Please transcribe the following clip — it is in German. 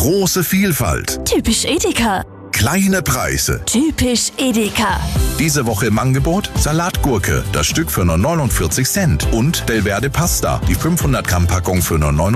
Große Vielfalt. Typisch Edeka. Kleine Preise. Typisch Edeka. Diese Woche im Angebot Salatgurke, das Stück für nur 49 Cent. Und Delverde Pasta, die 500 Gramm Packung für nur 9